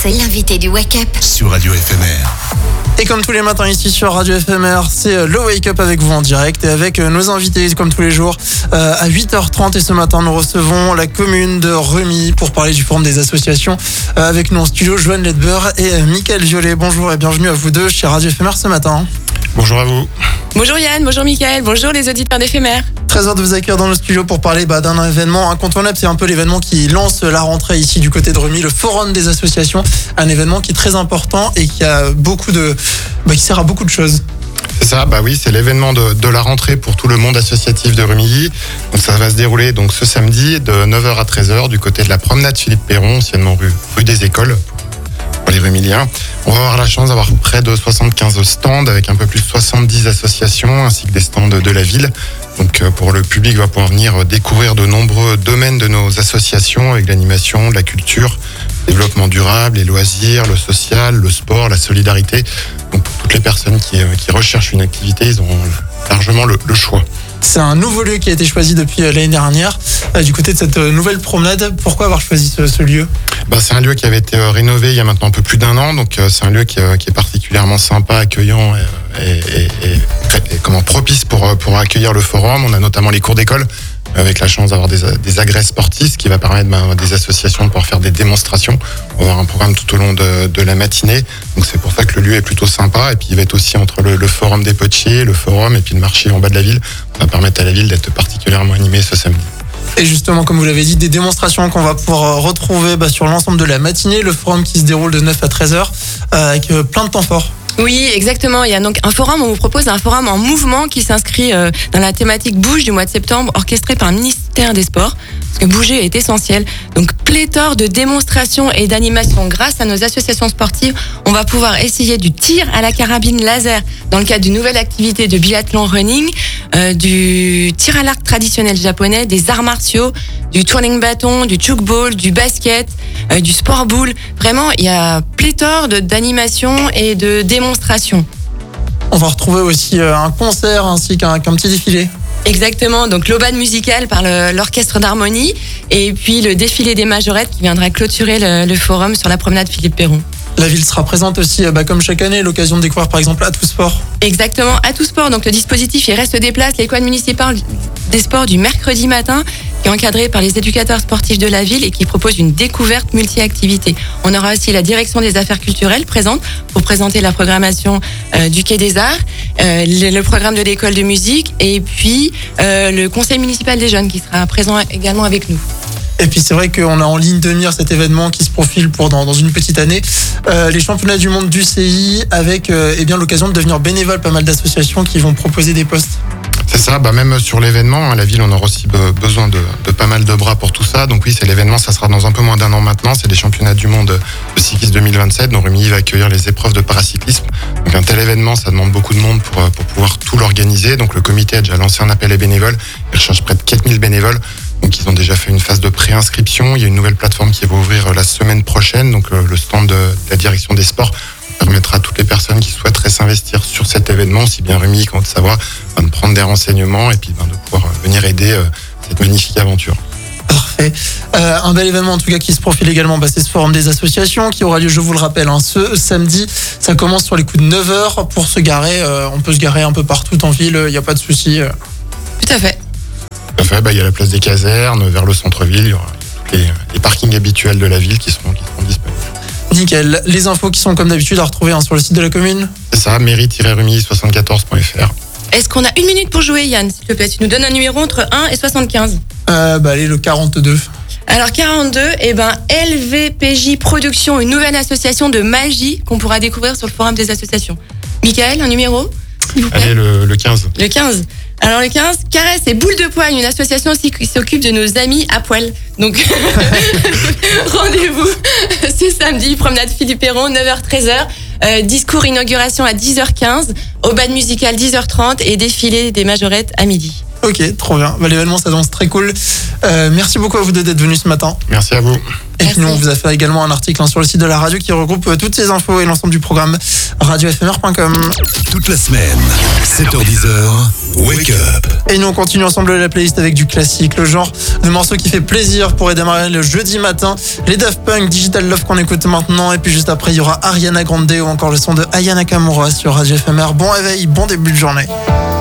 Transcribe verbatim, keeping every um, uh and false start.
c'est l'invité du Wake Up sur Radio F M R. Et comme tous les matins ici sur Radio F M R, c'est le Wake Up avec vous en direct et avec nos invités comme tous les jours euh, à huit heures trente. Et ce matin, nous recevons la commune de Remy pour parler du forum des associations. Euh, avec nous en studio, Joanne Ledber et euh, Mickaël Violet. Bonjour et bienvenue à vous deux chez Radio F M R ce matin. Bonjour à vous. Bonjour Yann, bonjour Mickaël, bonjour les auditeurs d'éphémère. Très heureux de vous accueillir dans le studio pour parler bah, d'un événement incontournable. C'est un peu l'événement qui lance la rentrée ici du côté de Remy, le forum des associations. Un événement qui est très important et qui a beaucoup de, bah, qui sert à beaucoup de choses. C'est ça, bah oui, c'est l'événement de, de la rentrée pour tout le monde associatif de Remilly. Donc ça va se dérouler donc ce samedi de neuf heures à treize heures du côté de la promenade Philippe Perron, anciennement rue, rue des Écoles. Pour les Remilliens. On va avoir la chance d'avoir près de soixante-quinze stands avec un peu plus de soixante-dix associations ainsi que des stands de la ville. Donc pour le public va pouvoir venir découvrir de nombreux domaines de nos associations avec l'animation, la culture, le développement durable, les loisirs, le social, le sport, la solidarité. Donc pour toutes les personnes qui, qui recherchent une activité, ils auront largement le, le choix. C'est un nouveau lieu qui a été choisi depuis l'année dernière, euh, du côté de cette nouvelle promenade. Pourquoi avoir choisi ce, ce lieu ? Bah, c'est un lieu qui avait été euh, rénové il y a maintenant un peu plus d'un an, donc euh, c'est un lieu qui, euh, qui est particulièrement sympa, accueillant et, et, et, et, et comment, propice pour, pour accueillir le forum. On a notamment les cours d'école, avec la chance d'avoir des, des agrès sportifs, ce qui va permettre ben, des associations de pouvoir faire des démonstrations. On va avoir un programme tout au long de, de la matinée, donc c'est pour ça que le lieu est plutôt sympa. Et puis il va être aussi entre le, le forum des potiers, le forum et puis le marché en bas de la ville. Ça va permettre à la ville d'être particulièrement animée ce samedi. Et justement, comme vous l'avez dit, des démonstrations qu'on va pouvoir retrouver bah, sur l'ensemble de la matinée. Le forum qui se déroule de neuf à treize heures euh, avec euh, plein de temps forts. Oui, exactement. Il y a donc un forum, on vous propose un forum en mouvement qui s'inscrit euh, dans la thématique Bouge du mois de septembre, orchestré par le ministère des Sports. Parce que bouger est essentiel. Donc pléthore de démonstrations et d'animations grâce à nos associations sportives. On va pouvoir essayer du tir à la carabine laser dans le cadre d'une nouvelle activité de biathlon running, euh, du tir à l'arc traditionnel japonais, des arts martiaux, du twirling bâton, du chukball, du basket, euh, du sport boule. Vraiment, il y a pléthore de, d'animations et de démonstrations. On va retrouver aussi euh, un concert ainsi qu'un, qu'un petit défilé. Exactement, donc l'aubade musicale par le, l'orchestre d'harmonie et puis le défilé des majorettes qui viendra clôturer le, le forum sur la promenade Philippe Perron. La ville sera présente aussi, bah, comme chaque année, l'occasion de découvrir par exemple Atout Sport. Exactement, Atout Sport, donc le dispositif il reste des places, l'école municipale des sports du mercredi matin qui est encadré par les éducateurs sportifs de la ville et qui propose une découverte multi-activité. On aura aussi la direction des affaires culturelles présente pour présenter la programmation euh, du Quai des Arts, euh, le, le programme de l'école de musique et puis euh, le conseil municipal des jeunes qui sera présent également avec nous. Et puis c'est vrai qu'on a en ligne de mire cet événement qui se profile pour dans, dans une petite année. Euh, les championnats du monde du C I avec euh, eh bien, l'occasion de devenir bénévole, pas mal d'associations qui vont proposer des postes. C'est ça, bah même sur l'événement, hein, la ville on aura aussi be- besoin de, de pas mal de bras pour tout ça. Donc oui, c'est l'événement, ça sera dans un peu moins d'un an maintenant. C'est les championnats du monde de cyclisme deux mille vingt-sept, dont Remilly va accueillir les épreuves de paracyclisme. Donc un tel événement, ça demande beaucoup de monde pour, pour pouvoir tout l'organiser. Donc le comité a déjà lancé un appel à bénévoles. Il recherche près de quatre mille bénévoles. Donc ils ont déjà fait une phase de préinscription. Il y a une nouvelle plateforme qui va ouvrir la semaine prochaine. Donc le, le stand de, de la direction des sports permettra à toutes les personnes qui souhaiteraient s'investir sur cet événement, aussi bien Remilly qu'en Haute-Savoie, de prendre des renseignements et puis ben, de pouvoir venir aider euh, cette magnifique aventure. Parfait. Euh, un bel événement en tout cas qui se profile également, bah, c'est ce forum des associations qui aura lieu, je vous le rappelle, hein, ce samedi. Ça commence sur les coups de neuf heures pour se garer. Euh, on peut se garer un peu partout en ville, il n'y a pas de souci. Euh. Tout à fait. Tout à fait, bah, il y a la place des casernes, vers le centre-ville, il y aura tous les, les parkings habituels de la ville qui seront, qui seront disponibles. Nickel. Les infos qui sont comme d'habitude à retrouver hein, sur le site de la commune. C'est ça, mairie tiret remilly soixante-quatorze point f r. Est-ce qu'on a une minute pour jouer Yann, s'il te plaît ? Tu nous donnes un numéro entre un et soixante-quinze. Euh, bah, allez, le quarante-deux. Alors quarante-deux, eh ben, L V P J Productions, une nouvelle association de magie qu'on pourra découvrir sur le forum des associations. Mickaël, un numéro, s'il vous plaît ? Allez, le, le quinze. Le quinze. Alors le quinze, Caresse et Boule de Poigne, une association aussi qui s'occupe de nos amis à poil. Donc rendez-vous ce samedi, promenade Philippe Perron, neuf heures treize heures. Euh, discours inauguration à dix heures quinze, aubade musicale dix heures trente et défilé des majorettes à midi. Ok, trop bien. Bah, l'événement s'annonce très cool. Euh, merci beaucoup à vous deux d'être venus ce matin. Merci à vous. Et Merci. puis nous, on vous a fait également un article hein, sur le site de la radio qui regroupe euh, toutes ces infos et l'ensemble du programme radio f m r point com. Toute la semaine, sept heures dix, Wake Up. Et nous, on continue ensemble la playlist avec du classique, le genre de morceau qui fait plaisir pour démarrer le jeudi matin. Les Daft Punk, Digital Love qu'on écoute maintenant. Et puis juste après, il y aura Ariana Grande ou encore le son de Aya Nakamura sur Radio F M R. Bon réveil, bon début de journée.